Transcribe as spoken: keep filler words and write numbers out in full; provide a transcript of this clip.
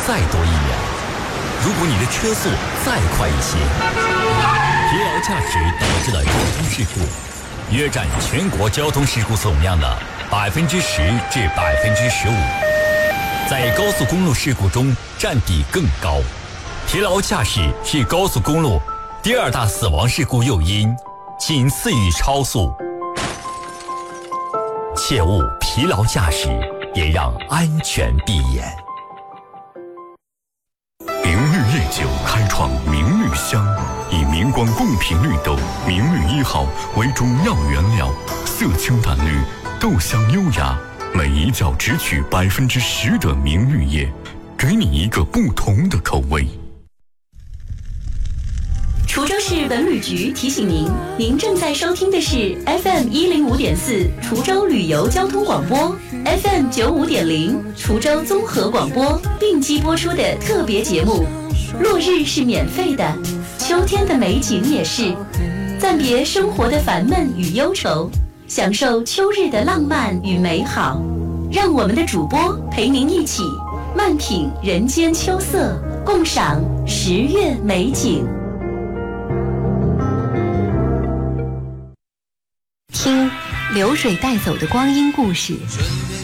再多一秒，如果你的车速再快一些，疲劳驾驶导致了交通事故，约占全国交通事故总量的百分之十至百分之十五，在高速公路事故中占比更高。疲劳驾驶是高速公路第二大死亡事故诱因，仅次于超速。切勿疲劳驾驶，也让安全闭眼。 明绿夜酒开创明绿香，以明光贡品绿豆明绿一号为中药原料，色清淡绿，豆香优雅，每一角只取百分之十的明绿叶，给你一个不同的口味。 滁州市文旅局提醒您，您正在收听的是 F M 一零五点四滁州旅游交通广播 ，F M 九五点零滁州综合广播并机播出的特别节目。落日是免费的，秋天的美景也是。暂别生活的烦闷与忧愁，享受秋日的浪漫与美好。让我们的主播陪您一起慢品人间秋色，共赏十月美景。 听流水带走的光阴故事，